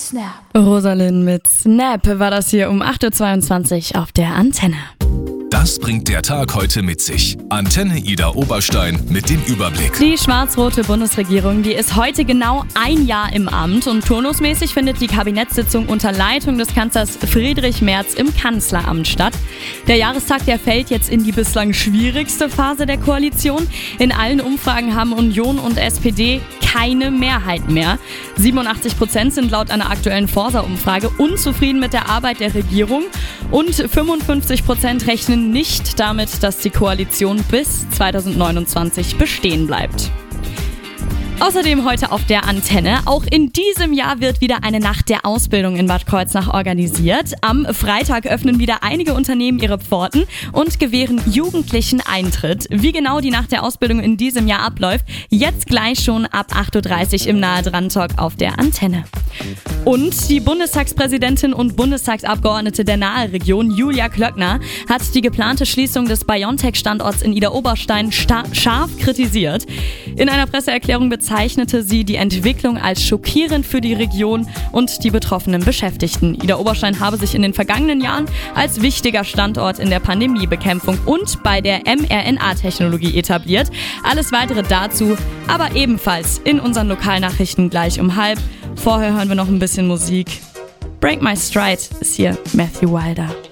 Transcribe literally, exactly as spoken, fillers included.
Snap. Rosalind mit Snap war das hier um acht Uhr zweiundzwanzig auf der Antenne. Das bringt der Tag heute mit sich. Antenne Ida Oberstein mit dem Überblick. Die schwarz-rote Bundesregierung, die ist heute genau ein Jahr im Amt und turnusmäßig findet die Kabinettssitzung unter Leitung des Kanzlers Friedrich Merz im Kanzleramt statt. Der Jahrestag, der fällt jetzt in die bislang schwierigste Phase der Koalition. In allen Umfragen haben Union und S P D keine Mehrheit mehr. siebenundachtzig Prozent sind laut einer aktuellen Forsa-Umfrage unzufrieden mit der Arbeit der Regierung und fünfundfünfzig Prozent rechnen nicht damit, dass die Koalition bis zweitausendneunundzwanzig bestehen bleibt. Außerdem heute auf der Antenne. Auch in diesem Jahr wird wieder eine Nacht der Ausbildung in Bad Kreuznach organisiert. Am Freitag öffnen wieder einige Unternehmen ihre Pforten und gewähren Jugendlichen Eintritt. Wie genau die Nacht der Ausbildung in diesem Jahr abläuft, jetzt gleich schon ab acht Uhr dreißig im Nahe dran Talk auf der Antenne. Und die Bundestagspräsidentin und Bundestagsabgeordnete der Nahe-Region, Julia Klöckner, hat die geplante Schließung des BioNTech-Standorts in Ida Oberstein sta- scharf kritisiert. In einer Presseerklärung bezeichnete sie die Entwicklung als schockierend für die Region und die betroffenen Beschäftigten. Ida Oberstein habe sich in den vergangenen Jahren als wichtiger Standort in der Pandemiebekämpfung und bei der mRNA-Technologie etabliert. Alles weitere dazu, aber ebenfalls in unseren Lokalnachrichten gleich um halb. Vorher hören wir noch ein bisschen Musik. Break My Stride ist hier Matthew Wilder.